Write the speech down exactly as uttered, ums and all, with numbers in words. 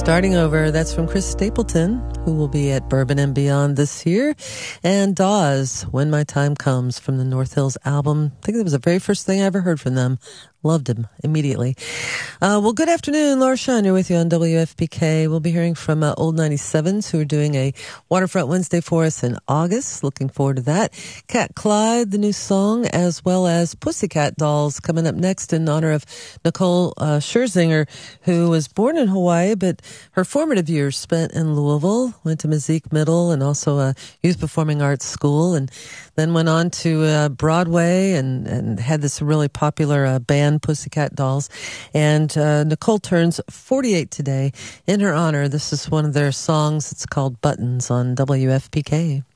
Starting Over, that's from Chris Stapleton, who will be at Bourbon and Beyond this year. And Dawes, When My Time Comes, from the North Hills album. I think that was the very first thing I ever heard from them. Loved him immediately. Uh, well, good afternoon. Laura Shine, you're with you on W F P K. We'll be hearing from uh, Old ninety-sevens, who are doing a Waterfront Wednesday for us in August. Looking forward to that. Cat Clyde, the new song, as well as Pussycat Dolls coming up next in honor of Nicole uh, Scherzinger, who was born in Hawaii, but her formative years spent in Louisville, went to Mazik Middle and also a youth performing arts school, and then went on to uh, Broadway and, and had this really popular uh, band, Pussycat Dolls. And uh, Nicole turns forty-eight today. In her honor, this is one of their songs. It's called Buttons on W F P K.